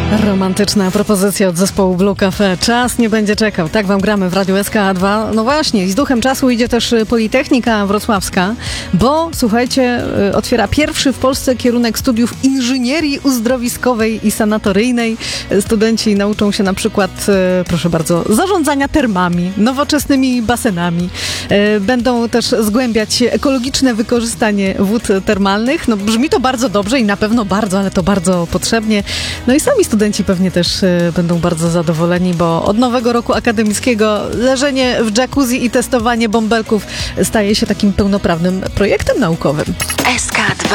Romantyczna propozycja od zespołu Blue Cafe. Czas nie będzie czekał. Tak wam gramy w Radiu SK2. No właśnie, z duchem czasu idzie też Politechnika Wrocławska, bo słuchajcie, otwiera pierwszy w Polsce kierunek studiów inżynierii uzdrowiskowej i sanatoryjnej. Studenci nauczą się na przykład, proszę bardzo, zarządzania termami, nowoczesnymi basenami. Będą też zgłębiać ekologiczne wykorzystanie wód termalnych. No brzmi to bardzo dobrze i na pewno bardzo, ale to bardzo potrzebnie. No i sami studenci pewnie też będą bardzo zadowoleni, bo od nowego roku akademickiego leżenie w jacuzzi i testowanie bąbelków staje się takim pełnoprawnym projektem naukowym. SK2